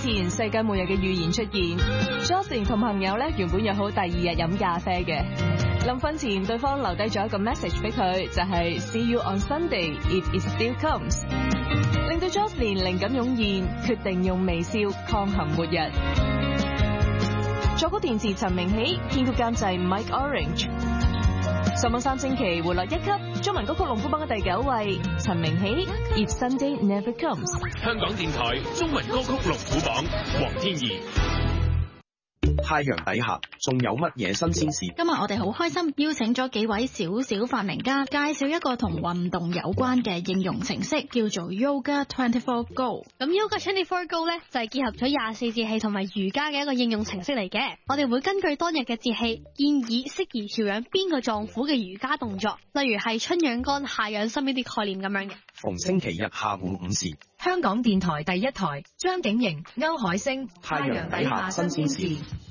前世界末日嘅預言出現 ，Jocelyn 同朋友咧原本約好第二日飲咖啡嘅，臨瞓前對方留低咗一個 message 俾佢，就係 See you on Sunday if it still comes， 令到 Jocelyn 靈感湧現，決定用微笑抗衡末日。作曲填詞陳明喜，編曲監製 Mike Orange。上網3星期回落1級，中文歌曲龍虎榜嘅第9位，陳明喜 If Sunday Never Comes。 香港電台中文歌曲龍虎榜，黃天怡。 太陽底下仲有乜嘢新鮮事？ 今日我哋好開心邀請咗幾位小發明家，介紹一個同運動有關嘅應用程式，叫做 Yoga 24 Go。 咁 Yoga 24 Go 咧就係結合咗24節氣同埋瑜伽嘅一個應用程式嚟嘅。我哋會根據當日嘅節氣，建議適宜調養邊個臟腑嘅瑜伽動作，例如係春養肝、夏養心呢啲概念咁樣嘅。 逢星期日下午5時， 香港電台第一台，張景瑩、歐海星， 太陽底下新鮮事。